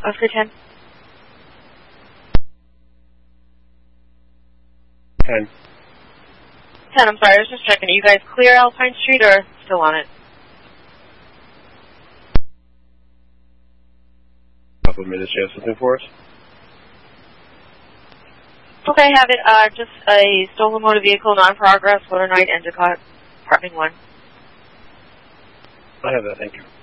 Oscar 10. 10. 10, I'm sorry, I was just checking. Are you guys clear Alpine Street or still on it? Couple of minutes, you have something for us? Okay, I have it. Just a stolen motor vehicle, non-progress, Water Night, Endicott, Apartment 1. I have that, thank you.